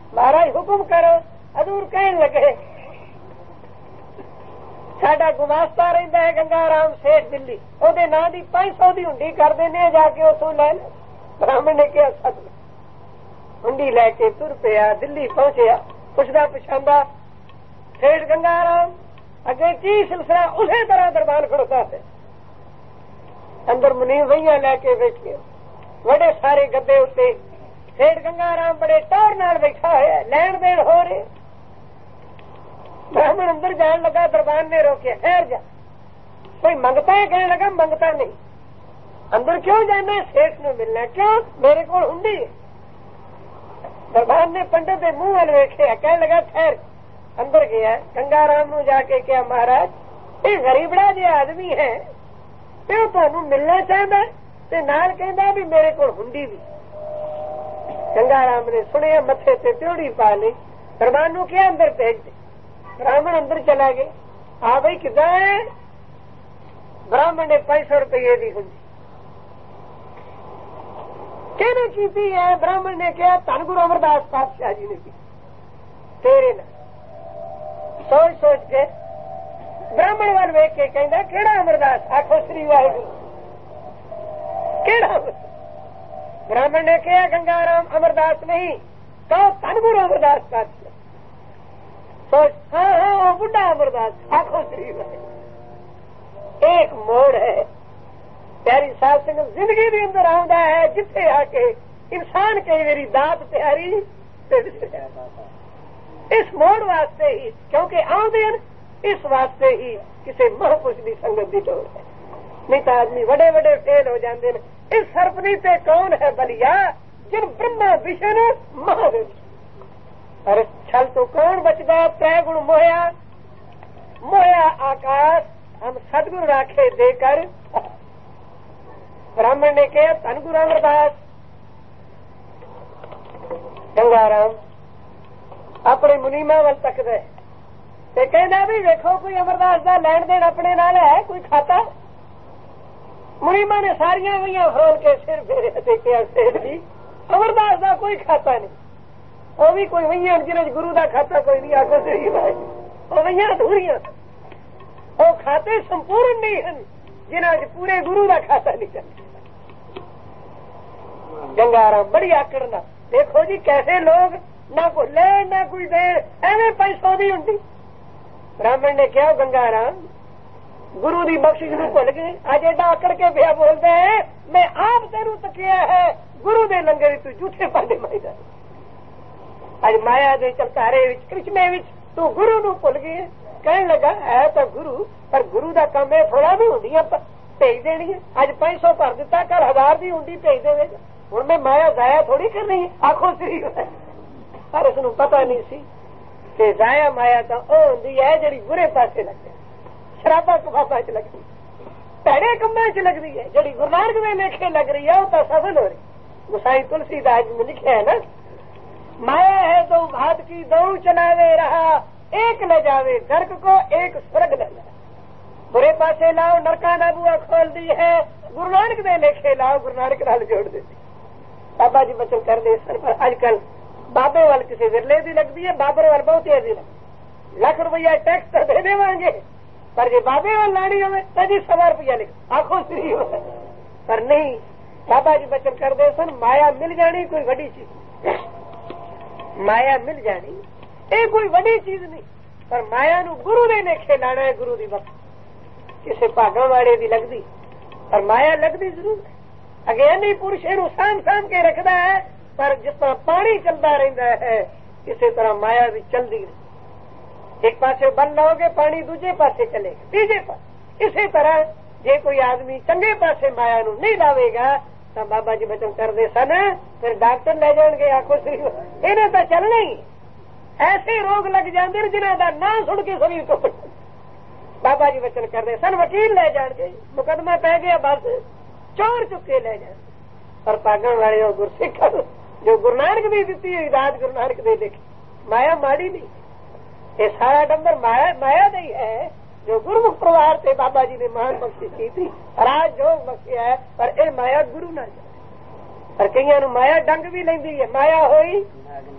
महाराज हुक्म करो। हजूर कहने लगे साडा गुमास्ता रहिंदा है गंगा राम सेठ दिल्ली, ओदे नां दी 500 दी हुंडी कर देने, जाके उथों ले ले। ब्राह्मण ने कहा सद हुंडी लैके तुर पिया, दिल्ली पहुंचया। पुछदा पुछांदा सेठ गंगा राम अगे की सिलसिला, उसे तरह दरबार खड़ोता है। अंदर मुनीम वहिया लैके बैठे, बड़े सारे गद्दे उत्ते सेठ गंगा राम बड़े टौर नाल बैठा है, लैन देन हो रहे। ब्राह्मण अंदर जान लगा, दरबार ने रोके, ठहर जा, कोई मंगता है? कहने लगा मंगता नहीं। अंदर क्यों जाना है? सेठ ने मिलना। क्यों? मेरे को हुंडी है। दरबार ने पंडित के मुंह वाल वेखे, कहने लगा ठहर। अंदर गया, गंगा राम नू जाके क्या महाराज ये गरीबड़ा जो आदमी है तो तुहानू मिलना चाहता ते नाल कहंदा भी मेरे को हुंडी भी। गंगा राम ने सुनिया, मथे ते त्योड़ी पा ली, दरबार नू क्या अंदर भेज दे। ब्राह्मण अंदर चला गया। हाँ भाई किदा है? ब्राह्मण ने 500 रुपये दी हुंडी कहने की है। ब्राह्मण ने कहा धन गुरु अमरदास पातशाह जी ने की तेरे ना। सोच सोच के ब्राह्मण वाल वेख के कहना केड़ा अमरदास? आखो श्री वाहिगुरु केड़ा? ब्राह्मण ने कहा गंगाराम अमरदास नहीं, कहो धन गुरु अमरदास पातशाह। सोच हाँ हाँ वो बुढ़ा अमरदास। आखो श्री वाहिगुरु। एक मोड़ है प्यारी साध संगत जिंदगी भी अंदर आंदा है जिथे आके इंसान कई मेरी दात प्यारी। इस मोड़ वास्ते ही क्योंकि आंदे इस वास्ते ही किसी महापुरुष की संगत की लोड़ है, नहीं तो आदमी बड़े बड़े फेल हो जाते हैं। इस सरपनी से कौन है बलिया जिन ब्रह्मा विष्णु महादेव। अरे छल तो कौन बचदा? त्रै गुण मोया, मोया आकाश हम सदगुरु राखे देकर। ब्राह्मण ने कहा धन गुरु अमरदास। गंगाराम अपने मुनीमा वाल तकदा ते कहना भी देखो कोई अमरदास का लैन देन अपने नाल है, कोई खाता? मुनीमा ने सारिया वहियां फरोल के सिर फेरे ते कहा सेठ जी अमरदास का कोई खाता नहीं, वो भी कोई वहियां जिन्हें गुरु का खाता कोई नहीं। आखो सही भाई वो वहियां अधूरियां, वो खाते संपूर्ण नहीं हैं जिन्हें पूरे गुरु का खाता नहीं चलता। गंगाराम बड़ी आकड़ना, देखो जी कैसे लोग ना कोई ले ना कोई दे, एवं 500 दी हुंडी। ब्राह्मण ने क्या गंगाराम गुरु की बख्शिश नूं भुल गए, अज एडा आकड़ के पिया बोलते हैं मैं आप तेरू तकिया है गुरु दे लंगर तू झूठे पांडे माईदा। अज माया दे चलकारे विच कृष्णे विच तू गुरु नूं भुल गए। कहने लगा है तो गुरु, पर गुरु का काम है थोड़ा भी हुंडियां भेज देनी है। अज 500 भर दिता, कल 1000 की हुंडी भेज देगा। हुण मैं माया जाया थोड़ी करनी है। आखो श्री पर उसनूं पता नहीं सी कि जाया माया तो वह हुंदी है जिहड़ी बुरे पासे लगदी, शराबा कबाबा च लगदी, भैड़े कम्मां च लगदी है। जिहड़ी गुरु नानक दे लेखे लग रही है वो तो सफल हो रही। गुसाई तुलसीदास में लिखा है ना, माया है दो भात की दो चलावे रहा, एक ले जावे नरक को एक स्वर्ग ले जाए। बुरे पासे लाओ नरका ना बुआ खोल दी है, गुरु नानक दे लेखे लाओ गुरु नानक नाल जोड़ देती। बाबा जी बचन कर दे सर पर अजकल बाबे वाल किसी विरले की लगती है, बाबर वाल बहुत तेजी लगती। लाख रुपया टैक्स तो दे देवांगे, पर जो बाबे वाल लानी हो तो जी 100 रुपया लिख आखो श्री हो। पर नहीं, बाबा जी बचन कर दे सन माया मिल जानी कोई बड़ी चीज, माया मिल जानी ये कोई बड़ी चीज नहीं। पर माया नू गुरु दे लेखे लाना है, गुरु दी वक्त किसी भागों वाले दी लगती, पर माया लगती जरूर है। अज्ञानी पुरुष इनू साम साम के रखता है, पर जिस तरह पानी चलता रहता है इसी तरह माया भी चलती रही। एक पासे बल लाओगे पानी दूजे पासे चलेगा, तीजे पासे। इसी तरह जे कोई आदमी चंगे पासे माया नू नहीं लावेगा तो बाबा जी बचन कर दे सन फिर डॉक्टर ले जाएंगे। आखो श्री इन्हें तो चलना ही ऐसे रोग लग जाते जिन्हों का नाम सुन के शरीर को बाबा जी बचन कर दे सन वकील ले जाएंगे, मुकदमा पै गया बस चोर चुके ले जाए। पर पागण वाले और गुरसिख जो गुरु नानक दी दिती हुई दात गुरु नानक दे लिखी, माया माड़ी नहीं, ये सारा डंबर माया माया नहीं है जो गुरुमुख परिवार से बाबा जी ने महान बख्शिश की थी। राज जो बख्शिया है पर ये माया गुरु ना जाए। पर कईयां नूं माया डंग भी लेंदी है, माया होई